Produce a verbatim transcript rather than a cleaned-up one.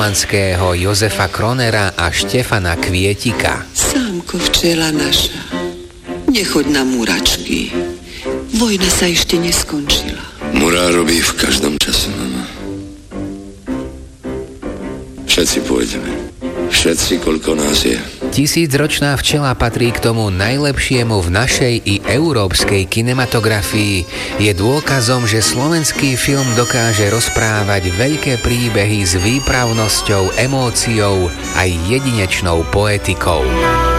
Pomanského, Jozefa Kronera a Štefana Kvietika. Sámko, včela naša, nechoď na múračky. Vojna sa ešte neskončila. Murá robí v každom čase, mama. Všetci pôjdeme. Všetci, koľko nás je. Tisícročná včela patrí k tomu najlepšiemu v našej i európskej kinematografii. Je dôkazom, že slovenský film dokáže rozprávať veľké príbehy s výpravnosťou, emóciou aj jedinečnou poetikou.